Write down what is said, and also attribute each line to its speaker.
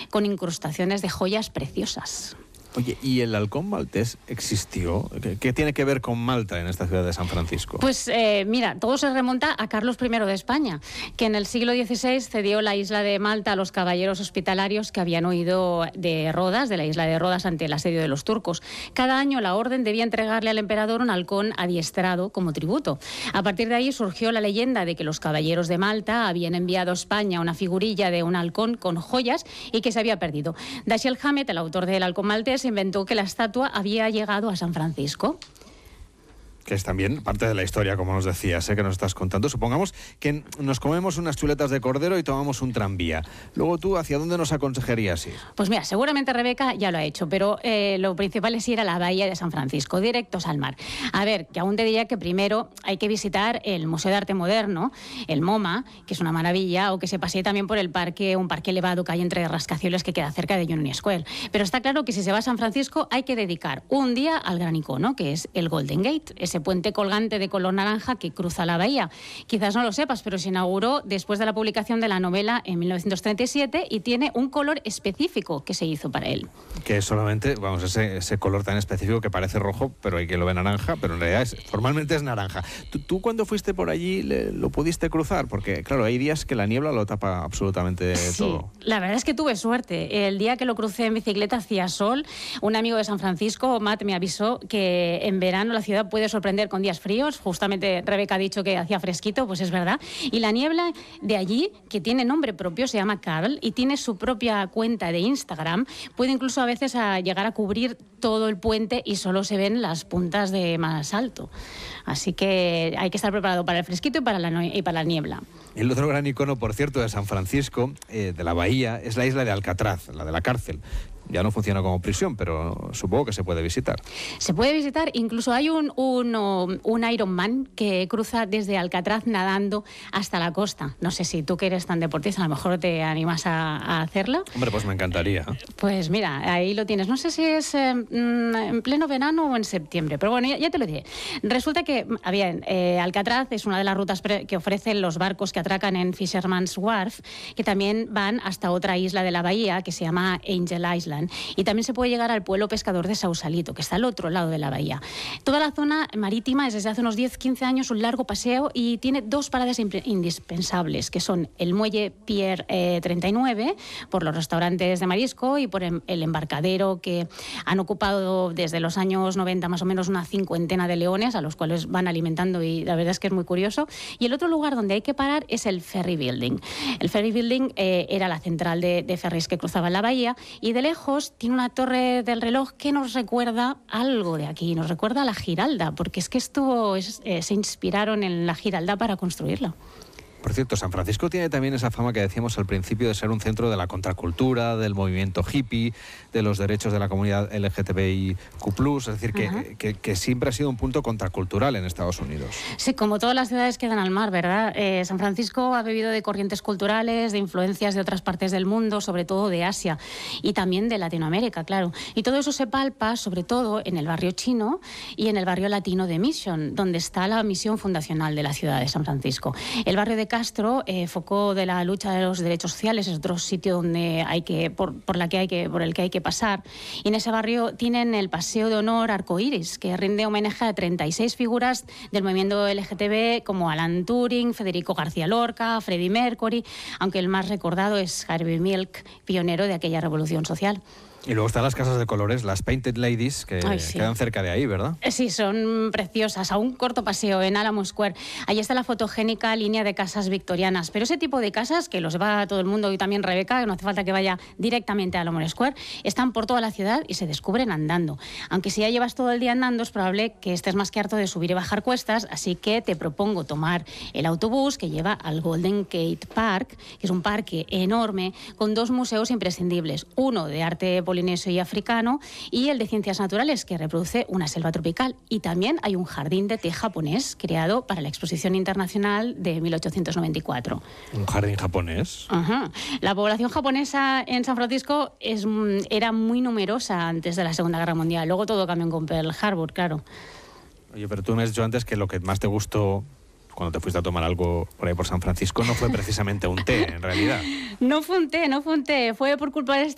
Speaker 1: con incrustaciones de joyas preciosas.
Speaker 2: Oye, ¿y el halcón maltés existió? ¿Qué tiene que ver con Malta en esta ciudad de San Francisco?
Speaker 1: Pues mira, todo se remonta a Carlos I de España, que en el siglo XVI cedió la isla de Malta a los caballeros hospitalarios que habían huido de Rodas, de la isla de Rodas, ante el asedio de los turcos. Cada año la orden debía entregarle al emperador un halcón adiestrado como tributo. A partir de ahí surgió la leyenda de que los caballeros de Malta habían enviado a España una figurilla de un halcón con joyas y que se había perdido. Dashiell Hammett, el autor del halcón maltés, inventó que la estatua había llegado a San Francisco.
Speaker 2: Que es también parte de la historia, como nos decías, que nos estás contando. Supongamos que nos comemos unas chuletas de cordero y tomamos un tranvía. Luego tú, ¿hacia dónde nos aconsejarías ir?
Speaker 1: Pues mira, seguramente Rebeca ya lo ha hecho, pero lo principal es ir a la bahía de San Francisco, directos al mar. A ver, que aún te diría que primero hay que visitar el Museo de Arte Moderno, el MoMA, que es una maravilla, o que se pasee también por el parque, un parque elevado que hay entre rascacielos que queda cerca de Union Square. Pero está claro que si se va a San Francisco hay que dedicar un día al gran icono, que es el Golden Gate, ese puente colgante de color naranja que cruza la bahía. Quizás no lo sepas, pero se inauguró después de la publicación de la novela en 1937 y tiene un color específico que se hizo para él.
Speaker 2: Que es solamente, vamos, ese color tan específico que parece rojo, pero hay quien lo ve naranja, pero en realidad formalmente es naranja. ¿Tú cuando fuiste por allí lo pudiste cruzar? Porque, claro, hay días que la niebla lo tapa absolutamente todo.
Speaker 1: Sí, la verdad es que tuve suerte. El día que lo crucé en bicicleta hacía sol. Un amigo de San Francisco, Matt, me avisó que en verano la ciudad puede sorprender con días fríos. Justamente Rebeca ha dicho que hacía fresquito, pues es verdad. Y la niebla de allí, que tiene nombre propio, se llama Carl y tiene su propia cuenta de Instagram, puede incluso a veces llegar a cubrir todo el puente y solo se ven las puntas de más alto. Así que hay que estar preparado para el fresquito y para la niebla.
Speaker 2: El otro gran icono, por cierto, de San Francisco, de la bahía, es la isla de Alcatraz, la de la cárcel. Ya no funciona como prisión, pero supongo que se puede visitar.
Speaker 1: Se puede visitar, incluso hay un Ironman que cruza desde Alcatraz nadando hasta la costa. No sé si tú que eres tan deportista, a lo mejor te animas a hacerla.
Speaker 2: Hombre, pues me encantaría.
Speaker 1: Pues mira, ahí lo tienes. No sé si es en pleno verano o en septiembre, pero bueno, ya te lo diré. Resulta que, bien, Alcatraz es una de las rutas que ofrecen los barcos que atracan en Fisherman's Wharf, que también van hasta otra isla de la bahía que se llama Angel Island. Y también se puede llegar al pueblo pescador de Sausalito, que está al otro lado de la bahía. Toda la zona marítima es desde hace unos 10-15 años un largo paseo y tiene dos paradas indispensables, que son el muelle Pier 39, por los restaurantes de marisco y por el embarcadero que han ocupado desde los años 90 más o menos una 50 de leones, a los cuales van alimentando y la verdad es que es muy curioso. Y el otro lugar donde hay que parar es el Ferry Building. El Ferry Building era la central de ferries que cruzaban la bahía y de lejos tiene una torre del reloj que nos recuerda algo de aquí, nos recuerda a la Giralda, porque es que se inspiraron en la Giralda para construirla.
Speaker 2: Por cierto, San Francisco tiene también esa fama que decíamos al principio de ser un centro de la contracultura, del movimiento hippie, de los derechos de la comunidad LGTBIQ+, es decir, que siempre ha sido un punto contracultural en Estados Unidos.
Speaker 1: Sí, como todas las ciudades quedan al mar, ¿verdad? San Francisco ha bebido de corrientes culturales, de influencias de otras partes del mundo, sobre todo de Asia y también de Latinoamérica, claro. Y todo eso se palpa, sobre todo, en el barrio chino y en el barrio latino de Mission, donde está la misión fundacional de la ciudad de San Francisco. El barrio de Castro, foco de la lucha de los derechos sociales, es otro sitio donde por el que hay que pasar. Y en ese barrio tienen el Paseo de Honor Arcoíris, que rinde homenaje a 36 figuras del movimiento LGTB como Alan Turing, Federico García Lorca, Freddie Mercury, aunque el más recordado es Harvey Milk, pionero de aquella revolución social.
Speaker 2: Y luego están las casas de colores, las Painted Ladies, que quedan cerca de ahí, ¿verdad?
Speaker 1: Sí, son preciosas. A un corto paseo en Alamo Square. Ahí está la fotogénica línea de casas victorianas. Pero ese tipo de casas, que los va todo el mundo y también Rebeca, que no hace falta que vaya directamente a Alamo Square, están por toda la ciudad y se descubren andando. Aunque si ya llevas todo el día andando, es probable que estés más que harto de subir y bajar cuestas, así que te propongo tomar el autobús que lleva al Golden Gate Park, que es un parque enorme con dos museos imprescindibles. Uno de arte polinesio y africano y el de ciencias naturales, que reproduce una selva tropical. Y también hay un jardín de té japonés creado para la Exposición Internacional de 1894.
Speaker 2: ¿Un jardín japonés?
Speaker 1: Ajá. La población japonesa en San Francisco era muy numerosa antes de la Segunda Guerra Mundial. Luego todo cambió con Pearl Harbor, claro.
Speaker 2: Oye, pero tú me has dicho antes que lo que más te gustó cuando te fuiste a tomar algo por ahí por San Francisco no fue precisamente un té, en realidad.
Speaker 1: No fue un té, fue por culpa de